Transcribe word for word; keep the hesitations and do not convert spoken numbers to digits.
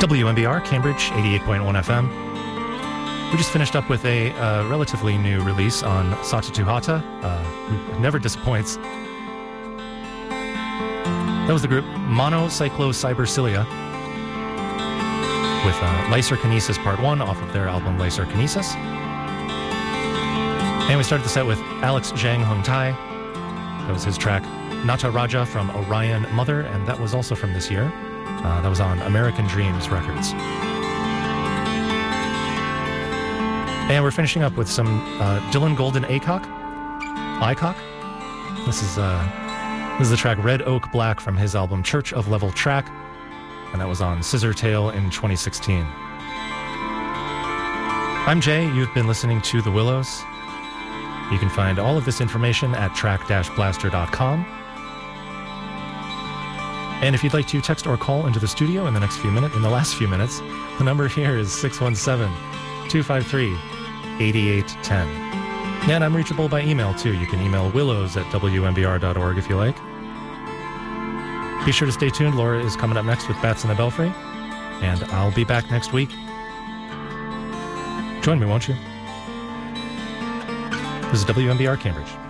W M B R, Cambridge, eighty-eight point one F M. We just finished up with a uh, relatively new release on Satatu Hata, uh, who never disappoints. That was the group Monocyclocybercilia with uh, Lyserkinesis Part one off of their album Lyserkinesis. And we started the set with Alex Zhang Hung Tai. That was his track Nata Raja from Orion Mother, and that was also from this year. Uh, that was on American Dreams Records. And we're finishing up with some uh, Dylan Golden Aycock. Aycock. This is uh, this is the track Red Oak Black from his album Church of Level Track, and that was on Scissor Tail in twenty sixteen. I'm Jay. You've been listening to The Willows. You can find all of this information at track dash blaster dot com. And if you'd like to text or call into the studio in the next few minutes, in the last few minutes, the number here is six one seven, two five three, eight eight one zero. And I'm reachable by email too. You can email willows at w m b r dot org if you like. Be sure to stay tuned. Laura is coming up next with Bats in the Belfry. And I'll be back next week. Join me, won't you? This is W M B R Cambridge.